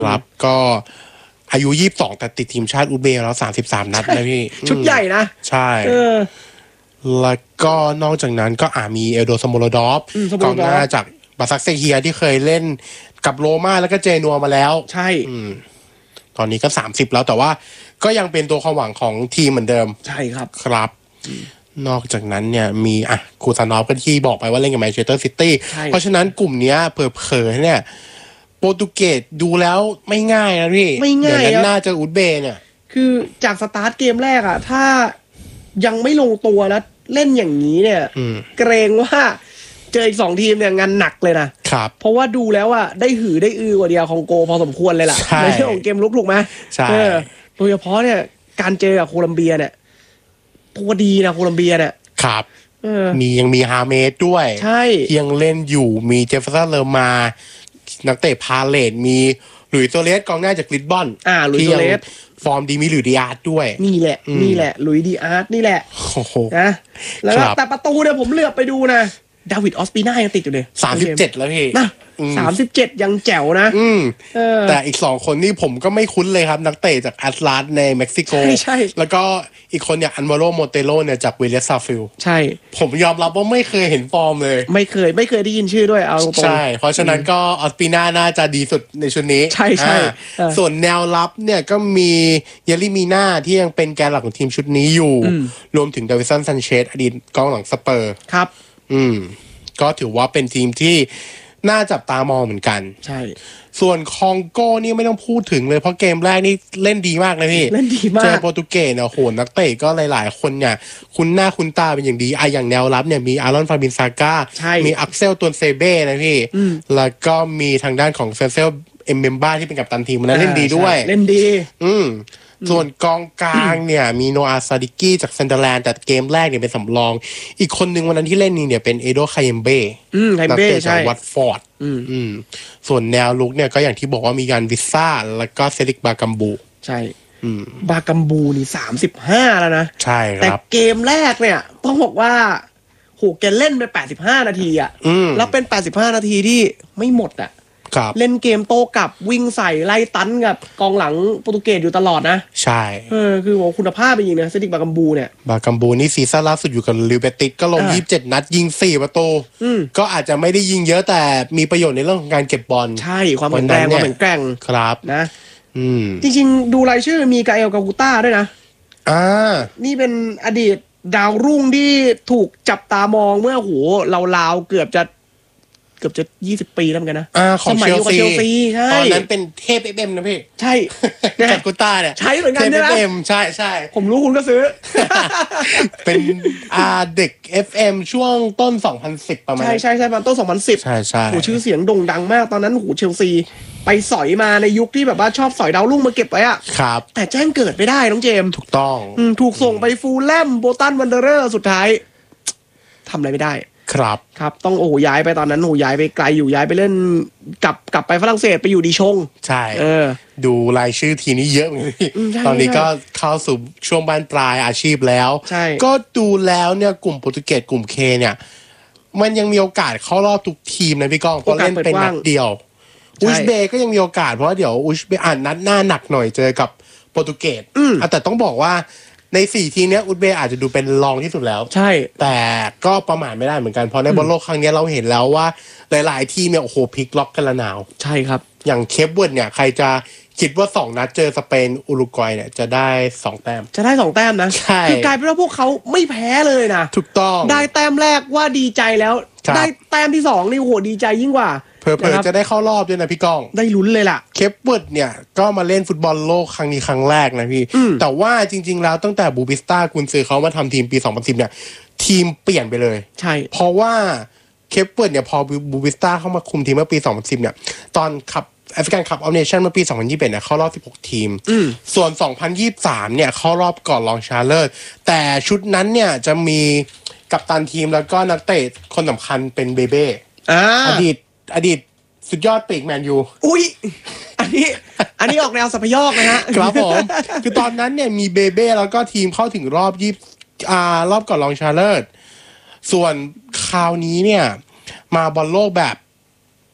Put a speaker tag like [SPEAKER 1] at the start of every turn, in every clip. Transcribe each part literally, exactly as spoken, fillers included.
[SPEAKER 1] ครับก็อายุยี่สิบสองแต่ติดทีมชาติอุซเบย์แล้วสามสิบสามนัดนะพี่
[SPEAKER 2] ชุดใหญ่นะ
[SPEAKER 1] ใช่แล้วก็นอกจากนั้นก็อามีเอลโดสโมโลดอฟกองหน้าจากบาซักเซเฮียที่เคยเล่นกับโรม่าแล้วก็เจนัวมาแล้ว
[SPEAKER 2] ใช่
[SPEAKER 1] ตอนนี้ก็สามสิบแล้วแต่ว่าก็ยังเป็นตัวความหวังของทีมเหมือนเดิม
[SPEAKER 2] ใช่ครับ
[SPEAKER 1] ครับนอกจากนั้นเนี่ยมีอ่ะคูซานอฟก็ที่บอกไปว่าเล่นกับแมนเชสเตอร์ซิตี้เพราะฉะนั้นกลุ่มนี้เผลอๆเนี่ยโปรตุเกสดูแล้วไม่ง่ายนะพี่
[SPEAKER 2] ไม่ง่าย
[SPEAKER 1] น่าจะอุซเบย์เนี่ย
[SPEAKER 2] คือจากสตาร์ทเกมแรกอะถ้ายังไม่ลงตัวแล้วเล่นอย่างนี้เนี่ยเกรงว่าเจออีกสองทีมเนี่ยงานหนักเลยนะครับเพราะว่าดูแล้วอะได้หือได้อือกว่าเดียวของโกพอสมควรเลยล่ะในเรื่องของเกมลุกถูกไหม
[SPEAKER 1] ใช่
[SPEAKER 2] โดยเฉพาะเนี่ยการเจอกับโคลัมเบียเนี่ยตัวดีนะโคลัมเบียเนี่ย
[SPEAKER 1] ครับมียังมีฮาเมสด้วย
[SPEAKER 2] ใช่
[SPEAKER 1] ที่ยังเล่นอยู่มีเจฟเฟอร์สันเลอร์มานักเตะพาเลตมีหลุยส์โซเลสกองหน้าจากลิสบอน
[SPEAKER 2] อ่าหลุยส์โซเลส
[SPEAKER 1] ฟอร์มดีมีหลุยส์ดิอาร์ตด้วย
[SPEAKER 2] นี่แหละนี่แหละหลุยส์ดิอาร์ตนี่แหละ
[SPEAKER 1] โอ้โห
[SPEAKER 2] นะแล้วแต่ประตูเนี่ยผมเลือกไปดูนะดาวิดออสปีน่ายังติดอยู่เลย
[SPEAKER 1] สามสิบเจ็ดแล้วพี่
[SPEAKER 2] นะสามสิบเจ็ดยังแจ๋วนะ
[SPEAKER 1] แต่อีกสองคนนี่ผมก็ไม่คุ้นเลยครับนักเตะจากแอตลาสในเม็กซิโก
[SPEAKER 2] ใช่
[SPEAKER 1] แล้วก็อีกคนเนี่ยอันวาโรโมเตโลเนี่ยจากเวเลสซาฟิล
[SPEAKER 2] ใช่
[SPEAKER 1] ผมยอมรับว่าไม่เคยเห็นฟอร์มเลย
[SPEAKER 2] ไม่เคยไม่เคยได้ยินชื่อด้วยเอาตรง
[SPEAKER 1] ใช่เพราะฉะนั้นก็ออสปีน่าน่าจะดีสุดในชุดนี้
[SPEAKER 2] ใช่ใช่
[SPEAKER 1] ส่วนแนวรับเนี่ยก็มีเยลิมีน่าที่ยังเป็นแกนหลักของทีมชุดนี้อยู่รวมถึงดาวิสันซันเชสอดีตกองหลังสเปอร์
[SPEAKER 2] ครับ
[SPEAKER 1] อืมก็ถือว่าเป็นทีมที่น่าจับตามองเหมือนกัน
[SPEAKER 2] ใช่
[SPEAKER 1] ส่วนคองโก้นี่ไม่ต้องพูดถึงเลยเพราะเกมแรกนี่เล่นดีมากเลยพี่
[SPEAKER 2] เล่นดีมาก
[SPEAKER 1] เจอโปรตุเกสเนี่ยโหนักเตะก็หลายๆคนเนี่ยคุณหน้าคุณตาเป็นอย่างดีไออย่างแนวรับเนี่ยมีอารอนฟาบินซาก้ามีอักเซลตวนเซเบ้นะพี่แล้วก็มีทางด้านของเซเซลเอ็มเบมบ้าที่เป็นกัปตันทีมนั้นเล่นดีด้วย
[SPEAKER 2] เล่นดี
[SPEAKER 1] อืมส่วนกองกลางเนี่ยมีโนอาซาดิกี้จากเซนเดอร์แลนด์แต่เกมแรกเนี่ยเป็นสำรองอีกคนหนึ่งวันนั้นที่เล่นนี่เนี่ยเป็นเอโดคาเยมเบ้
[SPEAKER 2] นักเตะ
[SPEAKER 1] จากวัตฟอร์ดส่วนแนวลุกเนี่ยก็อย่างที่บอกว่ามีการวิซซ่าแล้วก็เซริกบากัมบู
[SPEAKER 2] ใช่บากัมบูนี่สามสิบห้าแล้วนะ
[SPEAKER 1] ใช่ครับ
[SPEAKER 2] แต่เกมแรกเนี่ยต้องบอกว่าโหแกเล่นไปแปดสิบห้านาทีอ่ะแล้วเป็นแปดสิบห้านาทีที่ไม่หมดอ่ะเล่นเกมโต้กลับวิ่งใส่ไล่ตันกับกองหลังโปรตุเกสอยู่ตลอดนะ
[SPEAKER 1] ใช่
[SPEAKER 2] เออคือว่าคุณภาพเป็นจริงนะเซติกบากัมบูเนี่ย
[SPEAKER 1] บากัมบูนี่ซีซั่นล่าสุดอยู่กับลิเบติสก็ลงยี่สิบเจ็ดนัดยิงสี่ประตูก็อาจจะไม่ได้ยิงเยอะแต่มีประโยชน์ในเรื่องของการเก็บบอล
[SPEAKER 2] ใช่ความแข็งแรงความแข็งแกร่ง
[SPEAKER 1] ครับ
[SPEAKER 2] นะอืมจริงๆดูรายชื่อมีกาเอลกากูต้าด้วยนะ
[SPEAKER 1] อ่า
[SPEAKER 2] นี่เป็นอดีตดาวรุ่งที่ถูกจับตามองเมื่อโหราวๆเกือบจะเกือบจะยี่สิบปีแล้วเหมือนกันนะ
[SPEAKER 1] อ่าของเชลซี
[SPEAKER 2] ใช่
[SPEAKER 1] ตอนนั้นเป็นเทพ เอฟ เอ็ม นะพี่
[SPEAKER 2] ใช่
[SPEAKER 1] กับกูต้าเนี่ย
[SPEAKER 2] ใช่เหมือนกันนะ
[SPEAKER 1] เทพ เอฟ เอ็ม ใช่ใช่
[SPEAKER 2] ผมรู้คุณก็ซื้อ
[SPEAKER 1] เป็นอ่าเด็ก เอฟ เอ็ม ช่วงต้นสองพันสิบประมาณ
[SPEAKER 2] ใช่ใช่ใช่ประมาณต้นสองพันสิบ
[SPEAKER 1] ใช่ใช่
[SPEAKER 2] โหชื่อเสียงโด่งดังมากตอนนั้นโหเชลซีไปสอยมาในยุคที่แบบว่าชอบสอยดาวรุ่งมาเก็บไว้อะ
[SPEAKER 1] ครับ
[SPEAKER 2] แต่แจ้งเกิดไม่ได้น้องเจม
[SPEAKER 1] ถูกต้อง
[SPEAKER 2] ถูกส่งไปฟูลแลมโบตันวันเดอเรอร์สุดท้ายทำอะไรไม่ได้
[SPEAKER 1] ครับ
[SPEAKER 2] ครับต้องโอ้ย้ายไปตอนนั้นโอ้ย้ายไปไกลอยู่ย้ายไปเล่นกลับกลับไปฝรั่งเศสไปอยู่ดีชง
[SPEAKER 1] ใช่เออดูรายชื่อทีนี้เยอะเลยตอนนี้ก็เข้าสู่ช่วงบ้านปลายอาชีพแล้วก็ดูแล้วเนี่ยกลุ่มโปรตุเกสกลุ่มเคเนี่ยมันยังมีโอกาสเข้ารอบทุกทีมนะพี่ก้องเพราะเล่นเป็นนัดเดียวอุซเบย์ก็ยังมีโอกาสเพราะว่าเดี๋ยวอุซเบย์อ่านนัดหน้าหนักหน่อยเจอกับโปรตุเกสแต่ต้องบอกว่าในสี่ทีมนี้อุซเบย์อาจจะดูเป็นรองที่สุดแล้ว
[SPEAKER 2] ใช่
[SPEAKER 1] แต่ก็ประมาทไม่ได้เหมือนกันเพราะในบอลโลกครั้งนี้เราเห็นแล้วว่าหลายๆทีมเนี่ยโอ้โหพลิกล็อกกันละนาว
[SPEAKER 2] ใช่ครับ
[SPEAKER 1] อย่างเคปเวิร์ดเนี่ยใครจะคิดว่าสองนัดเจอสเปนอุรุกวัยเนี่ยจะได้สองแต้ม
[SPEAKER 2] จะได้สองแต้มนะ
[SPEAKER 1] ใช่
[SPEAKER 2] คือกลายเป็นว่าพวกเขาไม่แพ้เลยนะ
[SPEAKER 1] ถูกต้อง
[SPEAKER 2] ได้แต้มแรกว่าดีใจแล้วได้แต้มที่สองนี่โหดีใจยิ่งกว่า
[SPEAKER 1] เผลอๆจะได้เข้ารอบด้วยนะพี่ก้อง
[SPEAKER 2] ได้ลุ้นเลยล่ะ
[SPEAKER 1] เคปเวิร์ดเนี่ยก็มาเล่นฟุตบอลโลกครั้งนี้ครั้งแรกนะพี่แต่ว่าจริงๆแล้วตั้งแต่บูบิสต้ากุนซือเขามาทำทีมปีสองพันสิบเนี่ยทีมเปลี่ยนไปเลย
[SPEAKER 2] ใช่
[SPEAKER 1] เพราะว่าเคปเวิร์ดเนี่ยพอบูบิสต้าเข้ามาคุมทีมเมื่อปีสองพันสิบเนี่ยตอนขับแอฟริกันคัพออฟเนชั่นเมื่อปีสองพันยี่สิบเอ็ดเนี่ยเข้ารอบสิบหกทีมส่วนสองพันยี่สิบสามเนี่ยเข้ารอบก่อนรองชนะเลิศแต่ชุดนั้นเนี่ยจะมีกัปตันทีมแล้วก็นักเตะคนสำคัญเป็นเบเบ้อดีตอดีตสุดยอดปีกแมนยู
[SPEAKER 2] อุ้ยอันนี้อันนี้ออกแนวสัพยอกนะฮะ
[SPEAKER 1] ครับผมคือตอนนั้นเนี่ยมีเบเบ้แล้วก็ทีมเข้าถึงรอบยี่อ่ารอบก่อนรองชนะเลิศส่วนคราวนี้เนี่ยมาบอลโลกแบบ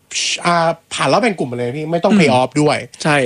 [SPEAKER 1] อ่าผ่านรอบแบ่งกลุ่มไปเลยพี่ไม่ต้องเพย์ออฟด้วย
[SPEAKER 2] ใช่